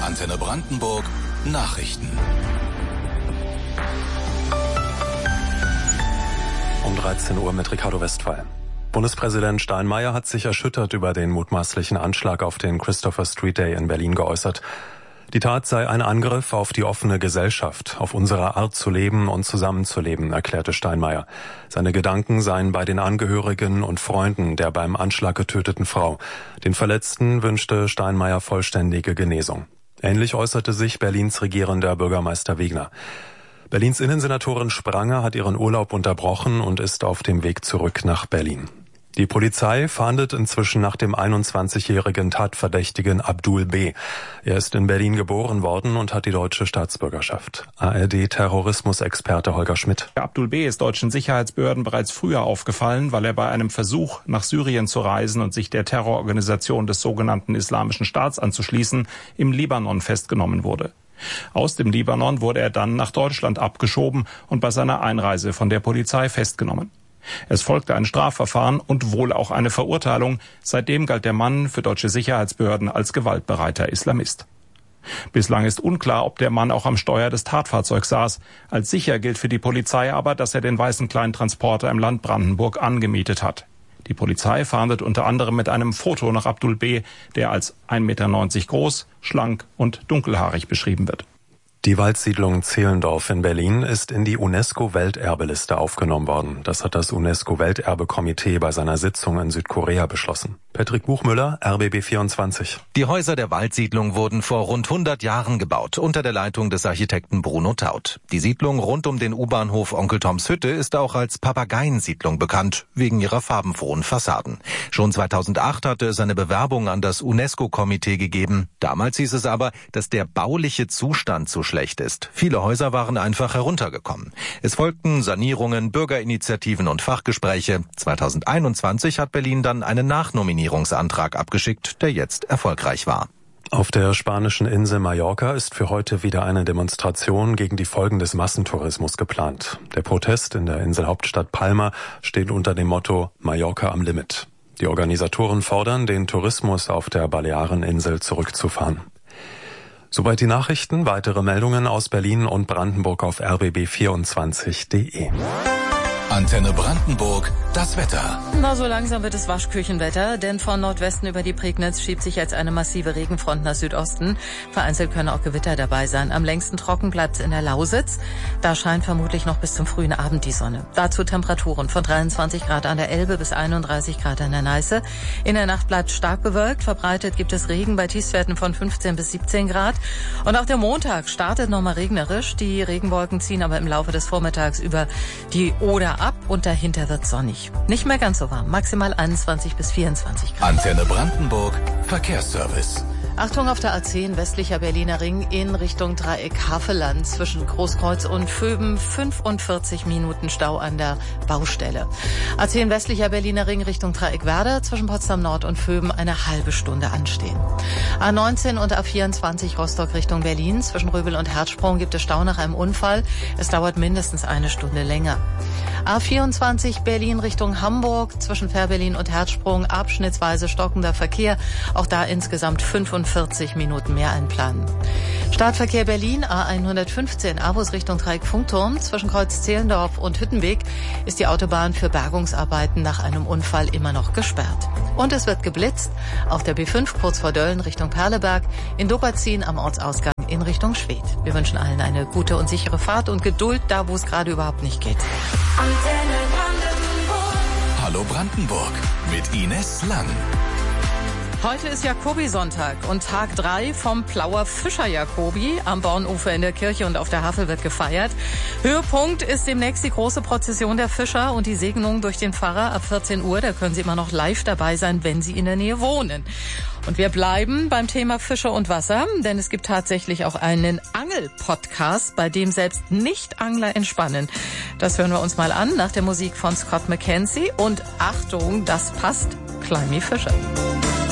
Antenne Brandenburg Nachrichten. Um 13 Uhr mit Ricardo Westphal. Bundespräsident Steinmeier hat sich erschüttert über den mutmaßlichen Anschlag auf den Christopher Street Day in Berlin geäußert. Die Tat sei ein Angriff auf die offene Gesellschaft, auf unsere Art zu leben und zusammenzuleben, erklärte Steinmeier. Seine Gedanken seien bei den Angehörigen und Freunden der beim Anschlag getöteten Frau. Den Verletzten wünschte Steinmeier vollständige Genesung. Ähnlich äußerte sich Berlins regierender Bürgermeister Wegner. Berlins Innensenatorin Spranger hat ihren Urlaub unterbrochen und ist auf dem Weg zurück nach Berlin. Die Polizei fahndet inzwischen nach dem 21-jährigen Tatverdächtigen Abdul B. Er ist in Berlin geboren worden und hat die deutsche Staatsbürgerschaft. ARD-Terrorismusexperte Holger Schmidt. Abdul B. ist deutschen Sicherheitsbehörden bereits früher aufgefallen, weil er bei einem Versuch, nach Syrien zu reisen und sich der Terrororganisation des sogenannten Islamischen Staats anzuschließen, im Libanon festgenommen wurde. Aus dem Libanon wurde er dann nach Deutschland abgeschoben und bei seiner Einreise von der Polizei festgenommen. Es folgte ein Strafverfahren und wohl auch eine Verurteilung. Seitdem galt der Mann für deutsche Sicherheitsbehörden als gewaltbereiter Islamist. Bislang ist unklar, ob der Mann auch am Steuer des Tatfahrzeugs saß. Als sicher gilt für die Polizei aber, dass er den weißen Kleintransporter im Land Brandenburg angemietet hat. Die Polizei fahndet unter anderem mit einem Foto nach Abdul B., der als 1,90 Meter groß, schlank und dunkelhaarig beschrieben wird. Die Waldsiedlung Zehlendorf in Berlin ist in die UNESCO-Welterbeliste aufgenommen worden. Das hat das UNESCO-Welterbekomitee bei seiner Sitzung in Südkorea beschlossen. Patrick Buchmüller, RBB 24. Die Häuser der Waldsiedlung wurden vor rund 100 Jahren gebaut, unter der Leitung des Architekten Bruno Taut. Die Siedlung rund um den U-Bahnhof Onkel Toms Hütte ist auch als Papageiensiedlung bekannt, wegen ihrer farbenfrohen Fassaden. Schon 2008 hatte es eine Bewerbung an das UNESCO-Komitee gegeben. Damals hieß es aber, dass der bauliche Zustand zu schlecht ist. Viele Häuser waren einfach heruntergekommen. Es folgten Sanierungen, Bürgerinitiativen und Fachgespräche. 2021 hat Berlin dann einen Nachnominierungsantrag abgeschickt, der jetzt erfolgreich war. Auf der spanischen Insel Mallorca ist für heute wieder eine Demonstration gegen die Folgen des Massentourismus geplant. Der Protest in der Inselhauptstadt Palma steht unter dem Motto Mallorca am Limit. Die Organisatoren fordern, den Tourismus auf der Baleareninsel zurückzufahren. Soweit die Nachrichten. Weitere Meldungen aus Berlin und Brandenburg auf rbb24.de. Antenne Brandenburg, das Wetter. Na, so langsam wird es Waschküchenwetter, denn von Nordwesten über die Prignitz schiebt sich jetzt eine massive Regenfront nach Südosten. Vereinzelt können auch Gewitter dabei sein. Am längsten trocken bleibt es in der Lausitz. Da scheint vermutlich noch bis zum frühen Abend die Sonne. Dazu Temperaturen von 23 Grad an der Elbe bis 31 Grad an der Neiße. In der Nacht bleibt stark bewölkt. Verbreitet gibt es Regen bei Tiefstwerten von 15 bis 17 Grad. Und auch der Montag startet nochmal regnerisch. Die Regenwolken ziehen aber im Laufe des Vormittags über die Oder ab und dahinter wird sonnig. Nicht mehr ganz so warm, maximal 21 bis 24 Grad. Antenne Brandenburg, Verkehrsservice. Achtung auf der A10 westlicher Berliner Ring in Richtung Dreieck Havelland zwischen Großkreuz und Vöben 45 Minuten Stau an der Baustelle. A10 westlicher Berliner Ring Richtung Dreieck Werder zwischen Potsdam Nord und Vöben eine halbe Stunde anstehen. A19 und A24 Rostock Richtung Berlin zwischen Röbel und Herzsprung gibt es Stau nach einem Unfall. Es dauert mindestens eine Stunde länger. A24 Berlin Richtung Hamburg zwischen Fährberlin und Herzsprung abschnittsweise stockender Verkehr. Auch da insgesamt 45 Minuten mehr einplanen. Startverkehr Berlin A115 Avus Richtung Dreieck Funkturm zwischen Kreuz Zehlendorf und Hüttenweg ist die Autobahn für Bergungsarbeiten nach einem Unfall immer noch gesperrt. Und es wird geblitzt auf der B5 kurz vor Dölln Richtung Perleberg, in Dupperzin am Ortsausgang in Richtung Schwedt. Wir wünschen allen eine gute und sichere Fahrt und Geduld da, wo es gerade überhaupt nicht geht. Hallo Brandenburg mit Ines Lang. Heute ist Jakobi-Sonntag und Tag 3 vom Plauer Fischer-Jakobi. Am Bornufer in der Kirche und auf der Havel wird gefeiert. Höhepunkt ist demnächst die große Prozession der Fischer und die Segnung durch den Pfarrer ab 14 Uhr. Da können Sie immer noch live dabei sein, wenn Sie in der Nähe wohnen. Und wir bleiben beim Thema Fische und Wasser, denn es gibt tatsächlich auch einen Angel-Podcast, bei dem selbst Nicht-Angler entspannen. Das hören wir uns mal an nach der Musik von Scott McKenzie. Und Achtung, das passt, Climby Fischer.